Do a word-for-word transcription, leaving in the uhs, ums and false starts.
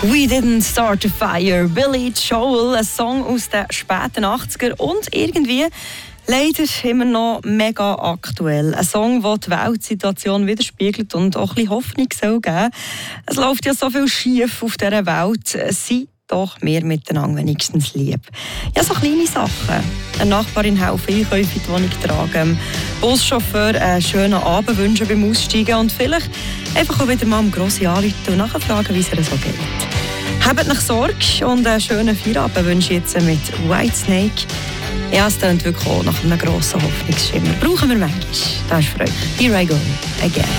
We Didn't Start a Fire, Billy Joel, ein Song aus den späten achtziger und irgendwie leider immer noch mega aktuell. Ein Song, der die Weltsituation widerspiegelt und auch ein bisschen Hoffnung soll geben. Es läuft ja so viel schief auf dieser Welt. Sei doch mehr miteinander wenigstens lieb. Ja, so kleine Sachen. Eine Nachbarin helfen, Einkäufe in die Wohnung tragen, Buschauffeur einen schönen Abend wünschen beim Aussteigen und vielleicht einfach auch wieder mal am Grossi anrufen und nachfragen, wie es ihr so geht. Habt euch Sorge und einen schönen Feierabend wünsche ich jetzt mit Whitesnake. Ja, es klingt wirklich auch nach einem grossen Hoffnungsschimmer. Brauchen wir manchmal. Das ist Freude. Here I go again.